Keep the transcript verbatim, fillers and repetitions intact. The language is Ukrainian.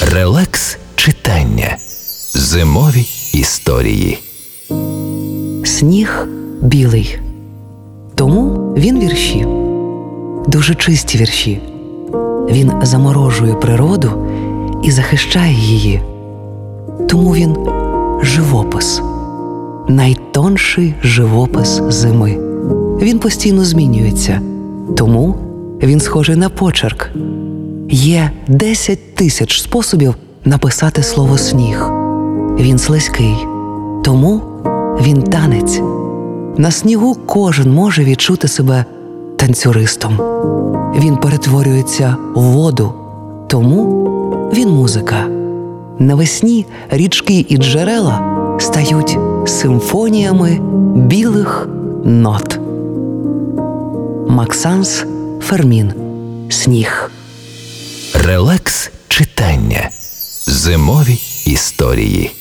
Релакс читання. Зимові історії. Сніг білий. Тому він вірші. Дуже чисті вірші. Він заморожує природу і захищає її. Тому він живопис. Найтонший живопис зими. Він постійно змінюється. Тому він схожий на почерк. Є десять тисяч способів написати слово «сніг». Він слизький. Тому він танець. На снігу кожен може відчути себе танцюристом. Він перетворюється в воду. Тому він музика. Навесні річки і джерела стають симфоніями білих нот. Максанс Фермін. Сніг. Релакс читання. Зимові історії.